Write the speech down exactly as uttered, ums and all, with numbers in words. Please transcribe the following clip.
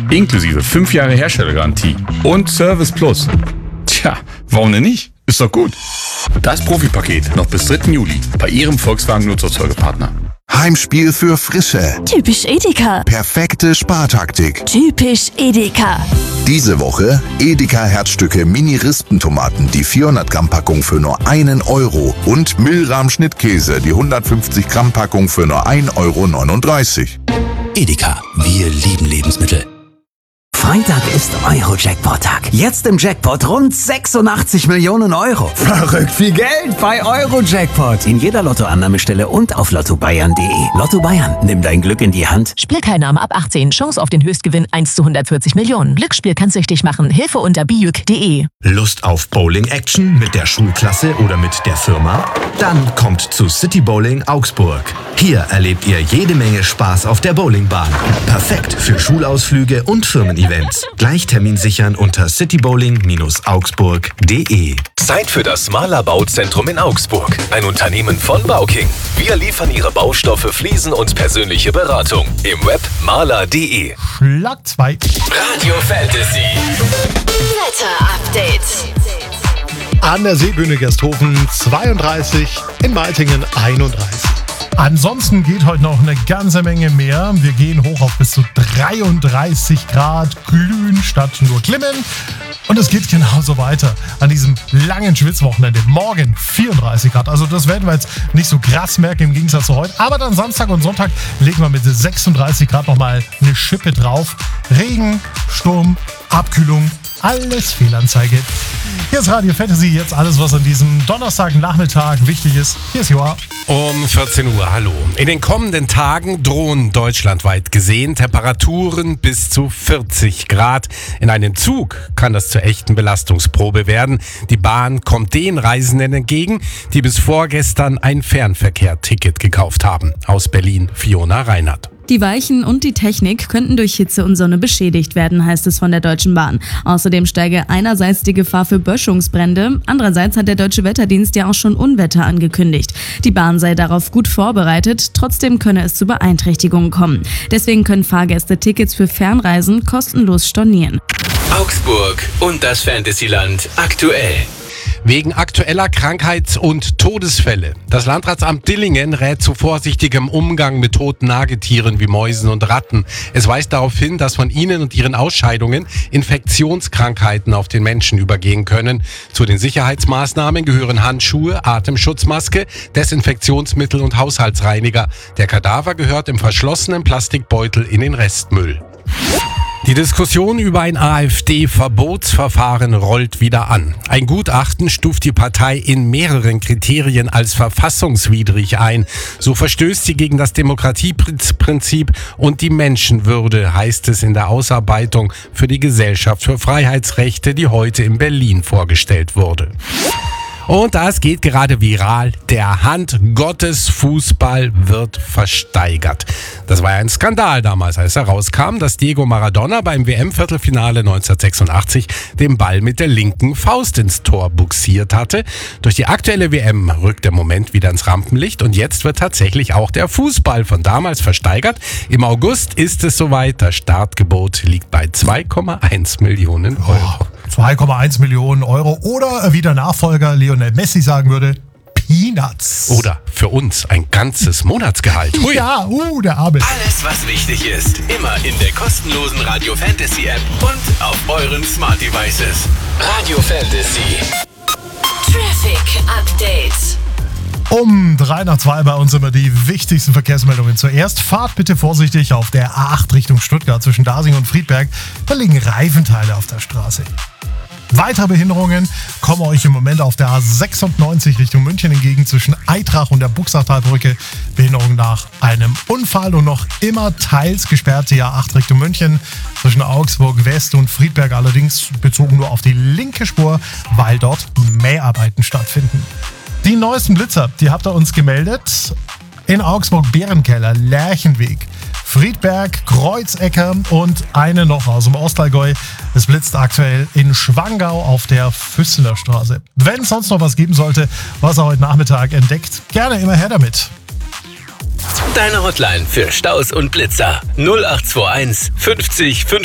Inklusive fünf Jahre Herstellergarantie und Service Plus. Tja, warum denn nicht? Ist doch gut. Das Profipaket noch bis dritten Juli bei Ihrem Volkswagen-Nutzfahrzeugepartner. Heimspiel für Frische. Typisch Edeka. Perfekte Spartaktik. Typisch Edeka. Diese Woche Edeka Herzstücke Mini-Rispentomaten, die vierhundert Gramm Packung für nur einen Euro und Milram Schnittkäse, die hundertfünfzig Gramm Packung für nur ein Euro neununddreißig. Edeka, wir lieben Lebensmittel. Freitag ist Euro-Jackpot-Tag. Jetzt im Jackpot rund sechsundachtzig Millionen Euro. Verrückt viel Geld bei Euro-Jackpot. In jeder Lottoannahmestelle und auf lotto bayern punkt de. Lotto Bayern, nimm dein Glück in die Hand. Spielteilnahme ab achtzehn. Chance auf den Höchstgewinn eins zu hundertvierzig Millionen. Glücksspiel kann süchtig machen. Hilfe unter bijuk punkt de. Lust auf Bowling-Action mit der Schulklasse oder mit der Firma? Dann kommt zu City Bowling Augsburg. Hier erlebt ihr jede Menge Spaß auf der Bowlingbahn. Perfekt für Schulausflüge und Firmen-Events. Gleich Termin sichern unter citybowling augsburg punkt de. Zeit für das Mahler Bauzentrum in Augsburg. Ein Unternehmen von Bauking. Wir liefern Ihre Baustoffe, Fliesen und persönliche Beratung. Im Web mahler punkt de. Schlag zwei. Radio Fantasy. Wetter-Update. An der Seebühne Gersthofen zweiunddreißig, in Meitingen einunddreißig. Ansonsten geht heute noch eine ganze Menge mehr. Wir gehen hoch auf bis zu dreiunddreißig Grad, glühen statt nur klimmen. Und es geht genauso weiter an diesem langen Schwitzwochenende. Morgen vierunddreißig Grad. Also das werden wir jetzt nicht so krass merken im Gegensatz zu heute. Aber dann Samstag und Sonntag legen wir mit sechsunddreißig Grad nochmal eine Schippe drauf. Regen, Sturm, Abkühlung, alles Fehlanzeige. Hier ist Radio Fantasy, jetzt alles, was an diesem Donnerstagnachmittag wichtig ist. Hier ist Joa. Um vierzehn Uhr, hallo. In den kommenden Tagen drohen deutschlandweit gesehen Temperaturen bis zu vierzig Grad. In einem Zug kann das zur echten Belastungsprobe werden. Die Bahn kommt den Reisenden entgegen, die bis vorgestern ein Fernverkehr-Ticket gekauft haben. Aus Berlin, Fiona Reinhardt. Die Weichen und die Technik könnten durch Hitze und Sonne beschädigt werden, heißt es von der Deutschen Bahn. Außerdem steige einerseits die Gefahr für Böschungsbrände, andererseits hat der Deutsche Wetterdienst ja auch schon Unwetter angekündigt. Die Bahn sei darauf gut vorbereitet, trotzdem könne es zu Beeinträchtigungen kommen. Deswegen können Fahrgäste Tickets für Fernreisen kostenlos stornieren. Augsburg und das Fantasyland aktuell. Wegen aktueller Krankheits- und Todesfälle. Das Landratsamt Dillingen rät zu vorsichtigem Umgang mit toten Nagetieren wie Mäusen und Ratten. Es weist darauf hin, dass von ihnen und ihren Ausscheidungen Infektionskrankheiten auf den Menschen übergehen können. Zu den Sicherheitsmaßnahmen gehören Handschuhe, Atemschutzmaske, Desinfektionsmittel und Haushaltsreiniger. Der Kadaver gehört im verschlossenen Plastikbeutel in den Restmüll. Die Diskussion über ein AfD-Verbotsverfahren rollt wieder an. Ein Gutachten stuft die Partei in mehreren Kriterien als verfassungswidrig ein. So verstößt sie gegen das Demokratieprinzip und die Menschenwürde, heißt es in der Ausarbeitung für die Gesellschaft für Freiheitsrechte, die heute in Berlin vorgestellt wurde. Und das geht gerade viral. Der Handgottesfußball wird versteigert. Das war ja ein Skandal damals, als herauskam, dass Diego Maradona beim W M-Viertelfinale neunzehnhundertsechsundachtzig den Ball mit der linken Faust ins Tor buxiert hatte. Durch die aktuelle W M rückt der Moment wieder ins Rampenlicht und jetzt wird tatsächlich auch der Fußball von damals versteigert. Im August ist es soweit. Das Startgebot liegt bei zwei Komma eins Millionen Euro. zwei Komma eins Millionen Euro oder wie der Nachfolger Lionel Messi sagen würde, Peanuts. Oder für uns ein ganzes Monatsgehalt. Hui. Ja, uh, der Arme. Alles, was wichtig ist, immer in der kostenlosen Radio Fantasy App und auf euren Smart Devices. Radio Fantasy. Traffic Update. Um drei nach zwei bei uns immer die wichtigsten Verkehrsmeldungen. Zuerst fahrt bitte vorsichtig auf der A acht Richtung Stuttgart zwischen Dasing und Friedberg. Da liegen Reifenteile auf der Straße. Weitere Behinderungen kommen euch im Moment auf der A sechsundneunzig Richtung München entgegen zwischen Eitrach und der Buchsachtalbrücke. Behinderung nach einem Unfall und noch immer teils gesperrt die A acht Richtung München zwischen Augsburg West und Friedberg, allerdings bezogen nur auf die linke Spur, weil dort Mäharbeiten stattfinden. Die neuesten Blitzer, die habt ihr uns gemeldet. In Augsburg Bärenkeller, Lerchenweg, Friedberg, Kreuzecker und eine noch aus dem Ostallgäu. Es blitzt aktuell in Schwangau auf der Füsseler Straße. Wenn es sonst noch was geben sollte, was ihr heute Nachmittag entdeckt, gerne immer her damit. Deine Hotline für Staus und Blitzer null acht zwei eins fünfzig